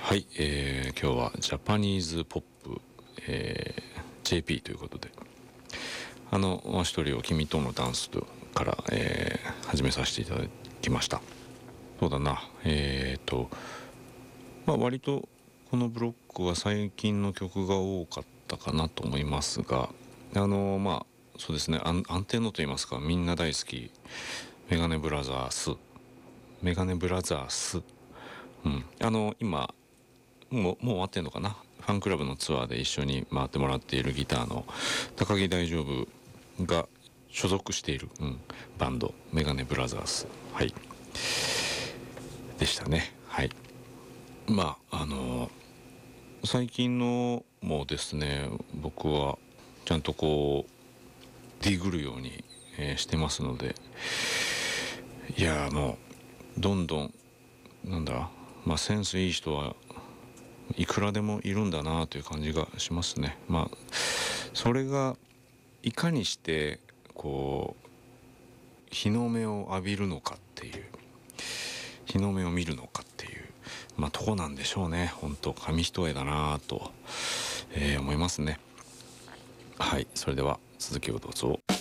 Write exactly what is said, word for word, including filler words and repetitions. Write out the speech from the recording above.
はい、えー、今日はジャパニーズポップ、えー、ジェーピー ということで、あの一人を君とのダンスから、えー、始めさせていただきました。そうだな、えーとまあ割とこのブロックは最近の曲が多かったかなと思いますが、あのまあそうですね、安定のと言いますか、みんな大好きメガネブラザースメガネブラザースうん、あの今もうもう終わってんのかな、ファンクラブのツアーで一緒に回ってもらっているギターの高木大丈夫が所属している、うん、バンドメガネブラザース、はいでしたね。はい、まああの最近のもですね、僕はちゃんとこうディグるように、えー、してますので、いやもうどんどんなんだ、まあセンスいい人はいくらでもいるんだなという感じがしますね。まあそれがいかにしてこう日の目を浴びるのかっていう、日の目を見るのかっていう、まあとこなんでしょうね。本当紙一重だなと、えー、思いますね。はい、それでは続きをどうぞ。